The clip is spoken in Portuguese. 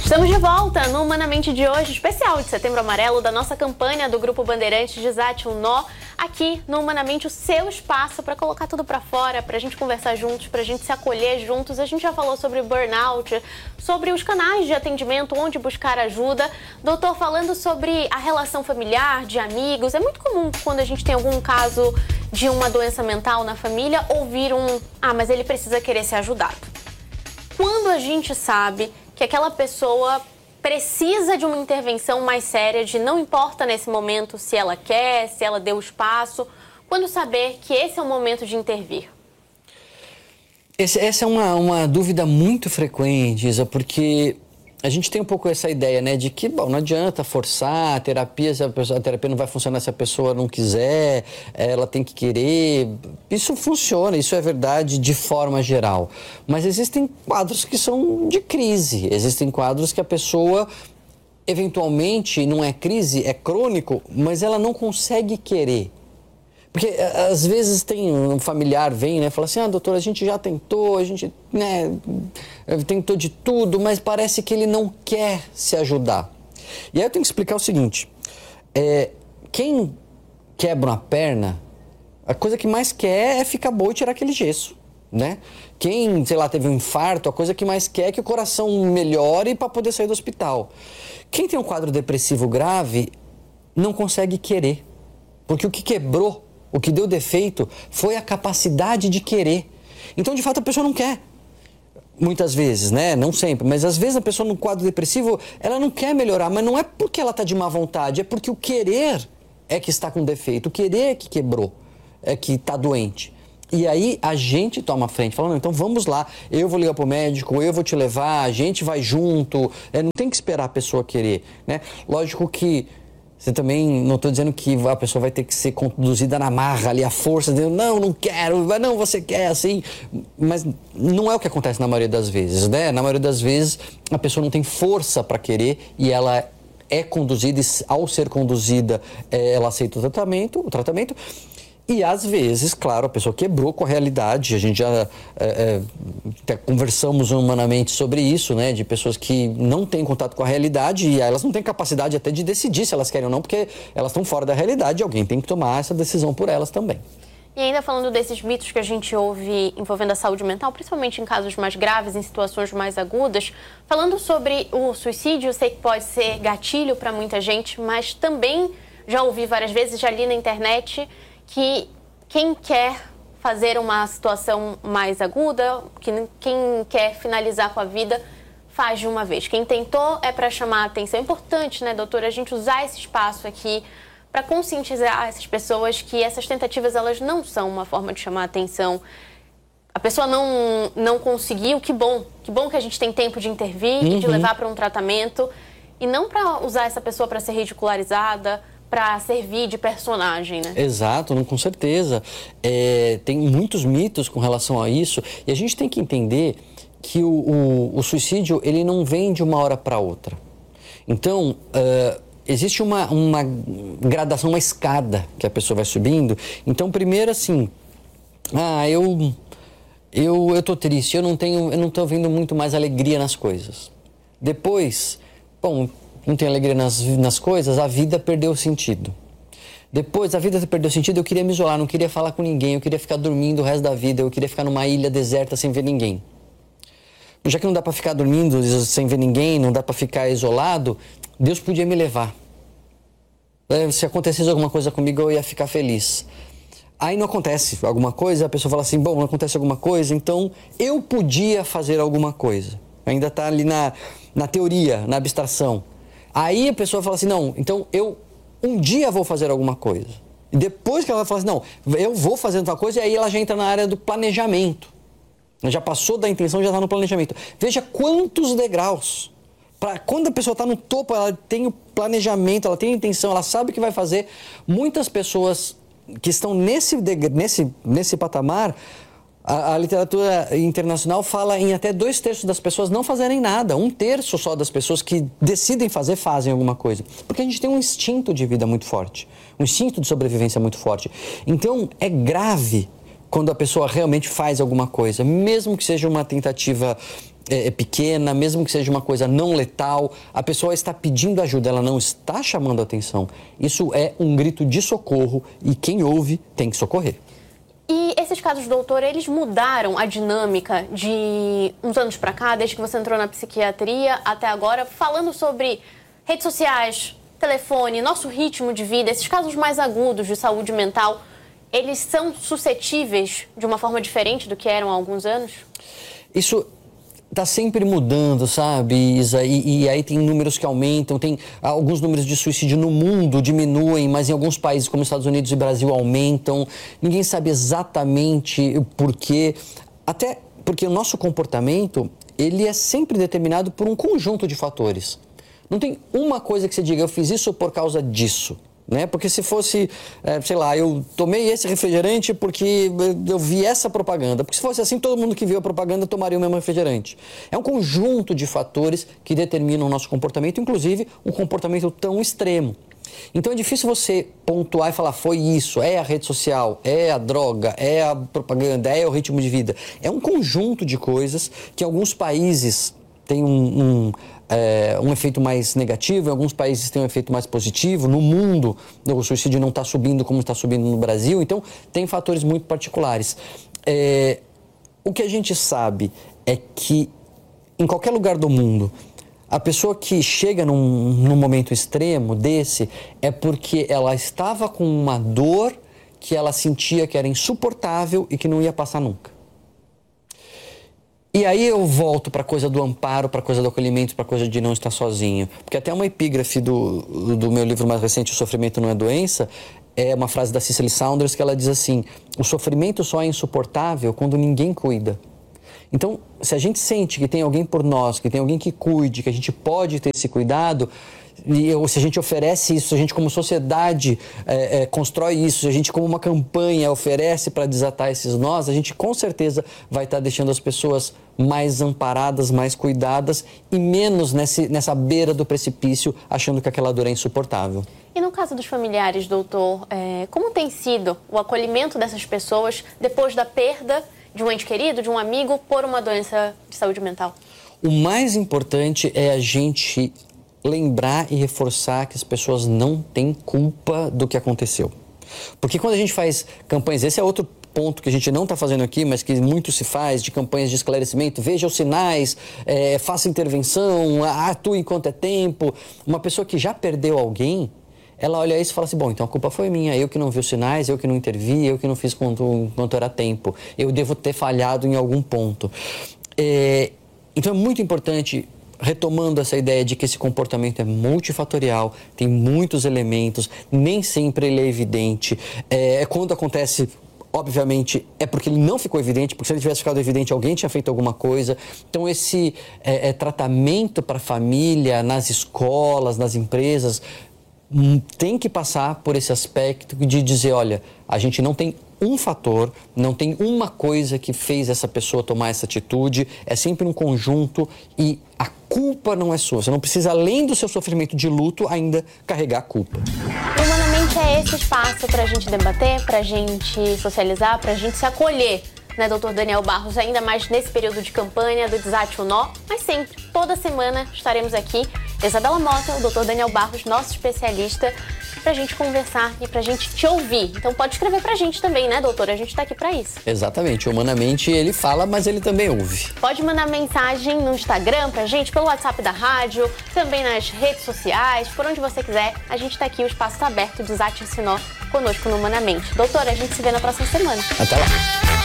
Estamos de volta no Humanamente de hoje, especial de Setembro Amarelo, da nossa campanha do Grupo Bandeirantes Desate um Nó. Aqui no Humanamente, o seu espaço para colocar tudo para fora, para a gente conversar juntos, para a gente se acolher juntos. A gente já falou sobre burnout, sobre os canais de atendimento, onde buscar ajuda. Doutor, falando sobre a relação familiar, de amigos, é muito comum quando a gente tem algum caso de uma doença mental na família, ouvir mas ele precisa querer ser ajudado. Quando a gente sabe que aquela pessoa precisa de uma intervenção mais séria, de não importa nesse momento se ela quer, se ela deu espaço, quando saber que esse é o momento de intervir? Essa é uma dúvida muito frequente, Isa, porque a gente tem um pouco essa ideia, né, de que, não adianta forçar a terapia, a terapia não vai funcionar se a pessoa não quiser, ela tem que querer. Isso funciona, isso é verdade de forma geral. Mas existem quadros que são de crise, existem quadros que a pessoa, eventualmente, não é crise, é crônico, mas ela não consegue querer. Porque às vezes tem um familiar vem, né, fala assim, doutor, a gente já tentou, a gente, né, tentou de tudo, mas parece que ele não quer se ajudar. E aí eu tenho que explicar o seguinte, quem quebra uma perna, a coisa que mais quer é ficar boa e tirar aquele gesso, né? Quem, sei lá, teve um infarto, a coisa que mais quer é que o coração melhore para poder sair do hospital. Quem tem um quadro depressivo grave não consegue querer, porque o que quebrou, o que deu defeito foi a capacidade de querer. Então, de fato, a pessoa não quer. Muitas vezes, né? Não sempre. Mas às vezes a pessoa no quadro depressivo, ela não quer melhorar. Mas não é porque ela está de má vontade. É porque o querer é que está com defeito. O querer é que quebrou. É que está doente. E aí a gente toma a frente. Fala, não, então vamos lá. Eu vou ligar para o médico, eu vou te levar, a gente vai junto. Não tem que esperar a pessoa querer, né? Lógico que você também, não estou dizendo que a pessoa vai ter que ser conduzida na marra ali, a força, dizendo, não quero, não, você quer, assim. Mas não é o que acontece na maioria das vezes, né? Na maioria das vezes, a pessoa não tem força para querer e ela é conduzida, e ao ser conduzida, ela aceita o tratamento. E às vezes, claro, a pessoa quebrou com a realidade, a gente já conversamos humanamente sobre isso, né, de pessoas que não têm contato com a realidade e elas não têm capacidade até de decidir se elas querem ou não, porque elas estão fora da realidade e alguém tem que tomar essa decisão por elas também. E ainda falando desses mitos que a gente ouve envolvendo a saúde mental, principalmente em casos mais graves, em situações mais agudas, falando sobre o suicídio, eu sei que pode ser gatilho para muita gente, mas também já ouvi várias vezes, já li na internet, que quem quer fazer uma situação mais aguda, quem quer finalizar com a vida, faz de uma vez. Quem tentou é para chamar a atenção. É importante, né, doutora, a gente usar esse espaço aqui para conscientizar essas pessoas que essas tentativas, elas não são uma forma de chamar a atenção. A pessoa não conseguiu, que bom que a gente tem tempo de intervir e de levar para um tratamento, e não para usar essa pessoa para ser ridicularizada, para servir de personagem, né? Exato, não, com certeza. Tem muitos mitos com relação a isso e a gente tem que entender que o suicídio, ele não vem de uma hora para outra. Então, existe uma gradação, uma escada que a pessoa vai subindo. Então, primeiro assim, eu tô triste, eu não tô vendo muito mais alegria nas coisas. Depois, não tem alegria nas coisas, a vida perdeu o sentido. Depois, a vida perdeu o sentido, eu queria me isolar, não queria falar com ninguém, eu queria ficar dormindo o resto da vida, eu queria ficar numa ilha deserta sem ver ninguém. Já que não dá para ficar dormindo sem ver ninguém, não dá para ficar isolado, Deus podia me levar. Se acontecesse alguma coisa comigo, eu ia ficar feliz. Aí não acontece alguma coisa, a pessoa fala assim, não acontece alguma coisa, então eu podia fazer alguma coisa. Ainda está ali na teoria, na abstração. Aí a pessoa fala assim, não, então eu um dia vou fazer alguma coisa. E depois que ela fala assim, não, eu vou fazer outra coisa, e aí ela já entra na área do planejamento. Já passou da intenção, já está no planejamento. Veja quantos degraus. Quando a pessoa está no topo, ela tem o planejamento, ela tem a intenção, ela sabe o que vai fazer. Muitas pessoas que estão nesse patamar, a literatura internacional fala em até 2/3 das pessoas não fazerem nada. 1/3 só das pessoas que decidem fazer, fazem alguma coisa. Porque a gente tem um instinto de vida muito forte. Um instinto de sobrevivência muito forte. Então, é grave quando a pessoa realmente faz alguma coisa, mesmo que seja uma tentativa pequena, mesmo que seja uma coisa não letal, a pessoa está pedindo ajuda, ela não está chamando atenção. Isso é um grito de socorro e quem ouve tem que socorrer. E esses casos, doutor, eles mudaram a dinâmica de uns anos para cá, desde que você entrou na psiquiatria até agora, falando sobre redes sociais, telefone, nosso ritmo de vida, esses casos mais agudos de saúde mental, eles são suscetíveis de uma forma diferente do que eram há alguns anos? Isso está sempre mudando, sabe, Isa? E aí tem números que aumentam, tem alguns números de suicídio no mundo diminuem, mas em alguns países como Estados Unidos e Brasil aumentam. Ninguém sabe exatamente o porquê, até porque o nosso comportamento, ele é sempre determinado por um conjunto de fatores. Não tem uma coisa que você diga, eu fiz isso por causa disso. Né? Porque se fosse, sei lá, eu tomei esse refrigerante porque eu vi essa propaganda. Porque se fosse assim, todo mundo que viu a propaganda tomaria o mesmo refrigerante. É um conjunto de fatores que determinam o nosso comportamento, inclusive um comportamento tão extremo. Então é difícil você pontuar e falar, foi isso, é a rede social, é a droga, é a propaganda, é o ritmo de vida. É um conjunto de coisas que alguns países têm um efeito mais negativo, em alguns países tem um efeito mais positivo. No mundo, o suicídio não está subindo como está subindo no Brasil, então tem fatores muito particulares. O que a gente sabe é que em qualquer lugar do mundo, a pessoa que chega num momento extremo desse é porque ela estava com uma dor que ela sentia que era insuportável e que não ia passar nunca. E aí eu volto para a coisa do amparo, para a coisa do acolhimento, para a coisa de não estar sozinho. Porque até uma epígrafe do meu livro mais recente, O Sofrimento Não é Doença, é uma frase da Cicely Saunders que ela diz assim, o sofrimento só é insuportável quando ninguém cuida. Então, se a gente sente que tem alguém por nós, que tem alguém que cuide, que a gente pode ter esse cuidado, ou se a gente oferece isso, se a gente como sociedade constrói isso, se a gente como uma campanha oferece para desatar esses nós, a gente com certeza vai estar deixando as pessoas mais amparadas, mais cuidadas e menos nessa beira do precipício, achando que aquela dor é insuportável. E no caso dos familiares, doutor, como tem sido o acolhimento dessas pessoas depois da perda de um ente querido, de um amigo, por uma doença de saúde mental? O mais importante é a gente lembrar e reforçar que as pessoas não têm culpa do que aconteceu. Porque quando a gente faz campanhas, esse é outro ponto que a gente não está fazendo aqui, mas que muito se faz, de campanhas de esclarecimento, veja os sinais, faça intervenção, atue enquanto é tempo. Uma pessoa que já perdeu alguém, ela olha isso e fala assim, bom, então a culpa foi minha, eu que não vi os sinais, eu que não intervi, eu que não fiz quanto era tempo, eu devo ter falhado em algum ponto. Então é muito importante, retomando essa ideia de que esse comportamento é multifatorial, tem muitos elementos, nem sempre ele é evidente. Quando acontece, obviamente, é porque ele não ficou evidente, porque se ele tivesse ficado evidente, alguém tinha feito alguma coisa. Então esse tratamento para a família, nas escolas, nas empresas, tem que passar por esse aspecto de dizer, olha, a gente não tem um fator, não tem uma coisa que fez essa pessoa tomar essa atitude, é sempre um conjunto e a culpa não é sua. Você não precisa, além do seu sofrimento de luto, ainda carregar a culpa. E Humanamente é esse espaço para a gente debater, para a gente socializar, para a gente se acolher, né, doutor Daniel Barros, ainda mais nesse período de campanha do Desate o Nó, mas sempre, toda semana estaremos aqui. Isabela Mota, o doutor Daniel Barros, nosso especialista, pra gente conversar e pra gente te ouvir. Então pode escrever pra gente também, né, doutor? A gente tá aqui pra isso. Exatamente. Humanamente ele fala, mas ele também ouve. Pode mandar mensagem no Instagram pra gente, pelo WhatsApp da rádio, também nas redes sociais, por onde você quiser. A gente tá aqui, o espaço tá aberto, Desate esse Nó conosco no Humanamente. Doutor, a gente se vê na próxima semana. Até lá.